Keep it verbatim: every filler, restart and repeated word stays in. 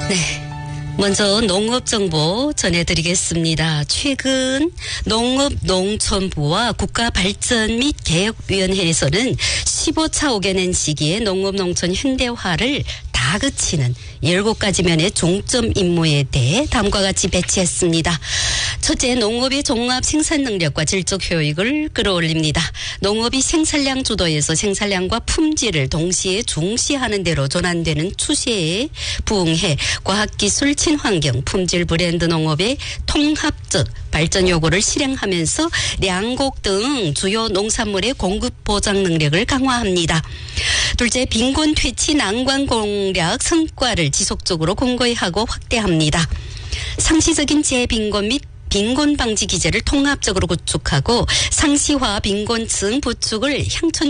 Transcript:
네. 먼저 농업 정보 전해드리겠습니다. 최근 농업농촌부와 국가발전 및 개혁위원회에서는 십오 차 오 개년 시기에 농업농촌 현대화를 다그치는 일곱 가지 면의 종점 임무에 대해 다음과 같이 배치했습니다. 첫째, 농업의 종합 생산 능력과 질적 효익을 끌어올립니다. 농업이 생산량 주도에서 생산량과 품질을 동시에 중시하는 대로 전환되는 추세에 부응해 과학기술, 친환경, 품질 브랜드 농업의 통합적 발전 요구를 실행하면서 양곡 등 주요 농산물의 공급 보장 능력을 강화합니다. 둘째, 빈곤 퇴치 난관 공략 성과를 지속적으로 공고히 하고 확대합니다. 상시적인 재빈곤 및 빈곤 방지 기제를 통합적으로 구축하고 상시화 빈곤층 부축을 향천